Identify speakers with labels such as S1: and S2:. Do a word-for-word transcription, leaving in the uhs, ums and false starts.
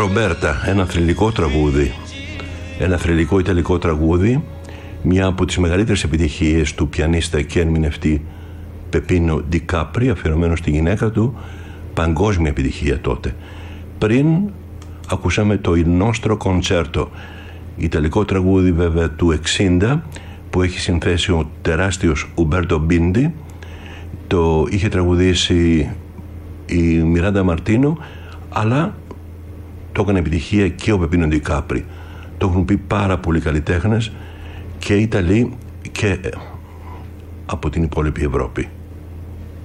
S1: Ρομπέρτα, ένα θρυλικό τραγούδι, ένα θρυλικό ιταλικό τραγούδι, μια από τις μεγαλύτερες επιτυχίες του πιανίστα και ερμηνευτή Πεπίνο Ντικάπρι, αφιερωμένο στη γυναίκα του, παγκόσμια επιτυχία τότε. Πριν ακούσαμε το Il Nostro Concerto, ιταλικό τραγούδι βέβαια του εξήντα, που έχει συνθέσει ο τεράστιος Ουμπέρτο Μπίντι. Το είχε τραγουδήσει η Μιράντα Μαρτίνο, αλλά το έκανε επιτυχία και ο Πεπίνο Ντικάπρι. Το έχουν πει πάρα πολλοί καλλιτέχνες και Ιταλοί και από την υπόλοιπη Ευρώπη.